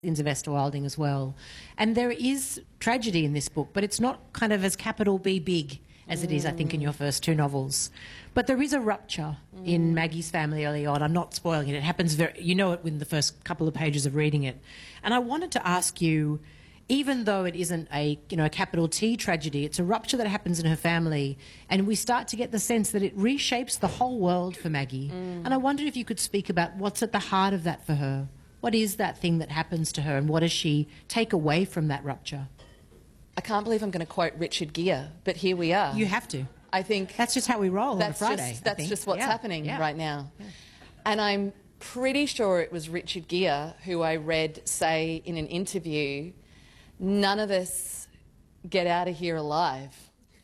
in Sylvester Wilding as well. And there is tragedy in this book, but it's not kind of as capital B big as it is, I think, in your first two novels. But there is a rupture in Maggie's family early on. I'm not spoiling it. It happens you know it within the first couple of pages of reading it. And I wanted to ask you, even though it isn't a capital T tragedy, it's a rupture that happens in her family, and we start to get the sense that it reshapes the whole world for Maggie. And I wondered if you could speak about what's at the heart of that for her. What is that thing that happens to her, and what does she take away from that rupture? I can't believe I'm going to quote Richard Gere, but here we are. You have to. I think that's just how we roll on a Friday. That's just what's happening right now. Yeah. And I'm pretty sure it was Richard Gere who I read say in an interview, "None of us get out of here alive."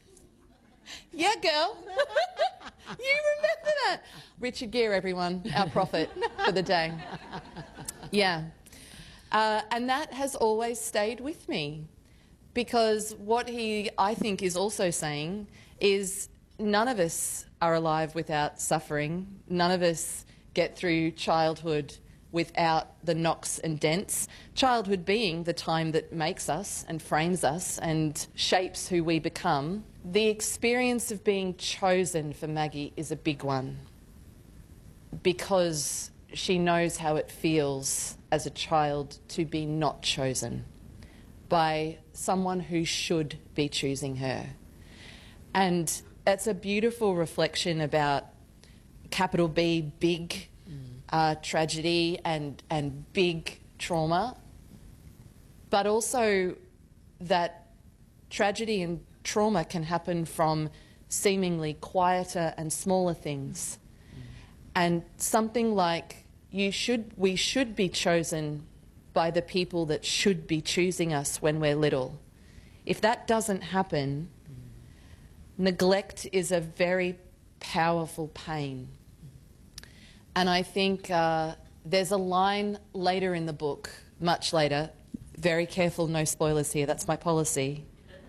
Yeah, girl. You remember that. Richard Gere, everyone, our prophet for the day. Yeah. And that has always stayed with me, because what he, I think, is also saying is none of us are alive without suffering. None of us get through childhood without the knocks and dents. Childhood being the time that makes us and frames us and shapes who we become. The experience of being chosen for Maggie is a big one, because she knows how it feels as a child to be not chosen by someone who should be choosing her. And it's a beautiful reflection about capital B, big tragedy and big trauma, but also that tragedy and trauma can happen from seemingly quieter and smaller things. And something like we should be chosen by the people that should be choosing us when we're little. If that doesn't happen, neglect is a very powerful pain. And I think there's a line later in the book, much later, very careful, no spoilers here, that's my policy.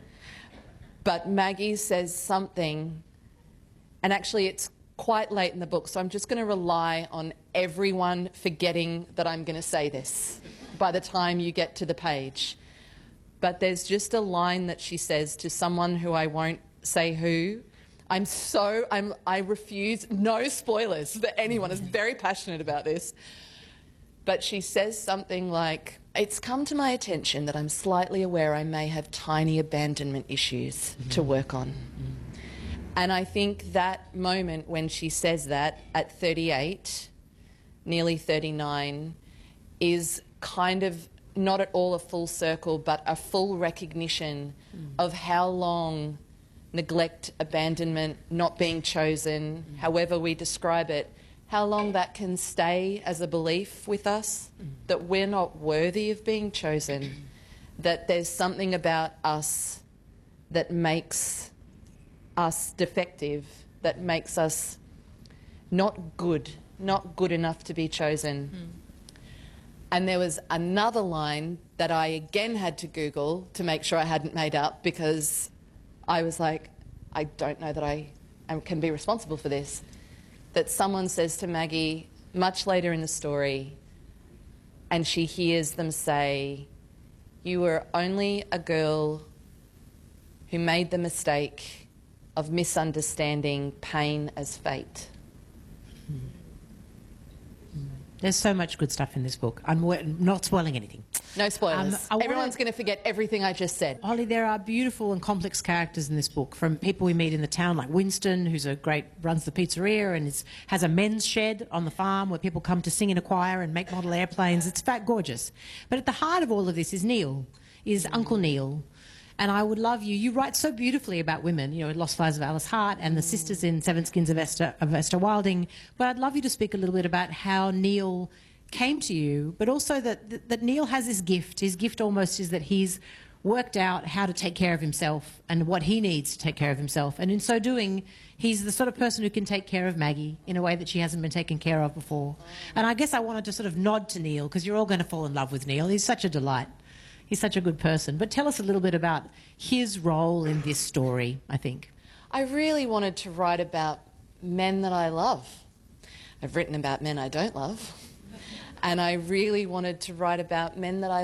But Maggie says something, and actually it's quite late in the book, so I'm just going to rely on everyone forgetting that I'm going to say this by the time you get to the page. But there's just a line that she says to someone who I won't say who. I refuse, no spoilers for anyone is very passionate about this. But she says something like, "It's come to my attention that I'm slightly aware I may have tiny abandonment issues to work on." And I think that moment when she says that at 38, nearly 39, is kind of not at all a full circle, but a full recognition of how long neglect, abandonment, not being chosen, however we describe it, how long that can stay as a belief with us, that we're not worthy of being chosen, that there's something about us that makes us defective, that makes us not good enough to be chosen. And there was another line that I again had to Google to make sure I hadn't made up, because I was like, I don't know that I can be responsible for this. That someone says to Maggie much later in the story, and she hears them say, "You were only a girl who made the mistake of misunderstanding pain as fate." There's so much good stuff in this book. I'm not spoiling anything. No spoilers. Everyone's going to forget everything I just said. Holly, there are beautiful and complex characters in this book, from people we meet in the town, like Winston, who's runs the pizzeria and has a men's shed on the farm where people come to sing in a choir and make model airplanes. It's gorgeous. But at the heart of all of this is Neil, Uncle Neil. And I would love you write so beautifully about women, Lost Fires of Alice Hart and the sisters in Seven Skins of Esther Wilding. But I'd love you to speak a little bit about how Neil came to you, but also that Neil has this gift. His gift almost is that he's worked out how to take care of himself and what he needs to take care of himself. And in so doing, he's the sort of person who can take care of Maggie in a way that she hasn't been taken care of before. And I guess I wanted to sort of nod to Neil, because you're all going to fall in love with Neil. He's such a delight. He's such a good person. But tell us a little bit about his role in this story, I think. I really wanted to write about men that I love. I've written about men I don't love. And I really wanted to write about men that I